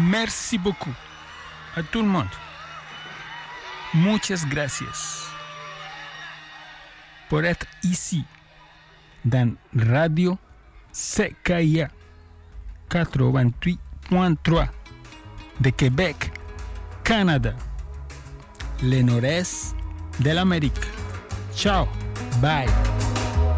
Merci beaucoup à tout le monde. Muchas gracias por être ici dans Radio CKIA 88.3 de Québec, Canada, le nord-est de l'Amérique. Ciao, bye.